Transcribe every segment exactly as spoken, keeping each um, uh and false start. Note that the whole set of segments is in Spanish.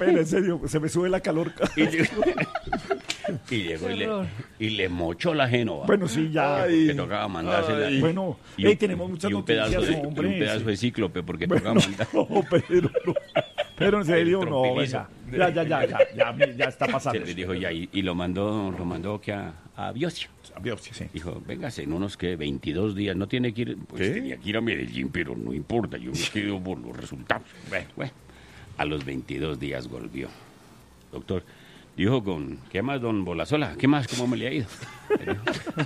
pena, en serio, se me sube la calor. Y llegó, y, llegó y, le, y le mochó la Génova. Bueno, sí, ya. Ay, que tocaba mandársela. Ay, bueno, y, hey, tenemos muchas y un noticias, pedazo de, hombre. y un pedazo sí. de cíclope, porque Bueno, tocaba mandar. No, Pedro, no. Pero en serio, no, venga. Ya, ya, ya, ya, ya, ya está pasando. Se le dijo ya, y, y lo mandó, lo mandó que a, a biopsia. A biopsia, sí. Dijo, véngase, en unos que veintidós días, no tiene que ir, pues ¿Qué? tenía que ir a Medellín, pero no importa, yo me quedo por los resultados. Bueno, bueno, a los veintidós días volvió. Doctor, dijo con, ¿qué más, don Bolazola? ¿Qué más? ¿Cómo me le ha ido? Pero,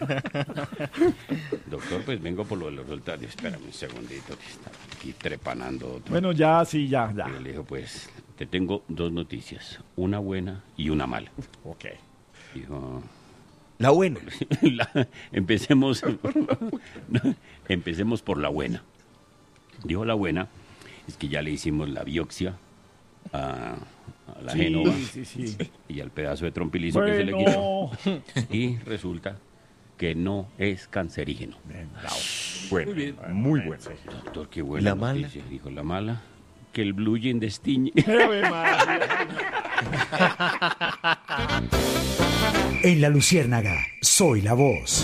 doctor, pues vengo por lo de los resultados. Espérame un segundito, está aquí trepanando otro. Bueno, ya, sí, ya, ya. Y le dijo, pues, te tengo dos noticias, una buena y una mala. Ok. Dijo... La buena. La, empecemos, empecemos por la buena. Dijo la buena, es que ya le hicimos la biopsia a, a la Sí, Génova sí, sí. y al pedazo de trompilizo Bueno. que se le quitó. Y resulta que no es cancerígeno. Bien, bravo. Bueno, Muy bien. Muy bueno. doctor, qué buena ¿La mala? noticia. Dijo la mala, que el blue jean destiñe. Ave María. En La Luciérnaga, soy la voz.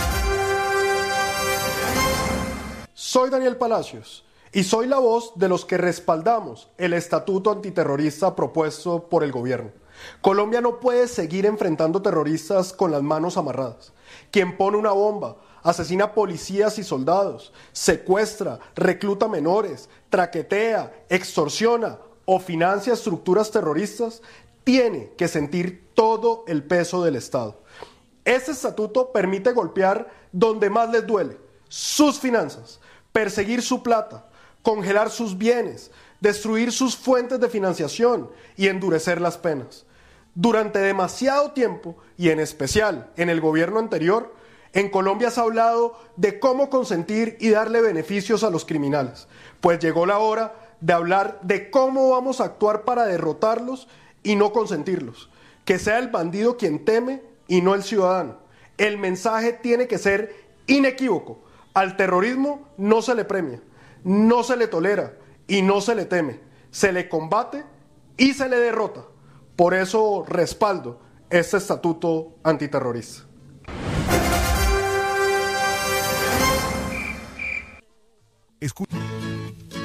Soy Daniel Palacios y soy la voz de los que respaldamos el estatuto antiterrorista propuesto por el gobierno. Colombia no puede seguir enfrentando terroristas con las manos amarradas. Quien pone una bomba, asesina policías y soldados, secuestra, recluta menores, traquetea, extorsiona o financia estructuras terroristas, tiene que sentir todo el peso del Estado. Este estatuto permite golpear donde más les duele, sus finanzas, perseguir su plata, congelar sus bienes, destruir sus fuentes de financiación y endurecer las penas. Durante demasiado tiempo, y en especial en el gobierno anterior, en Colombia se ha hablado de cómo consentir y darle beneficios a los criminales, pues llegó la hora de hablar de cómo vamos a actuar para derrotarlos y no consentirlos. Que sea el bandido quien teme y no el ciudadano. El mensaje tiene que ser inequívoco. Al terrorismo no se le premia, no se le tolera y no se le teme. Se le combate y se le derrota. Por eso respaldo este estatuto antiterrorista. Escucha.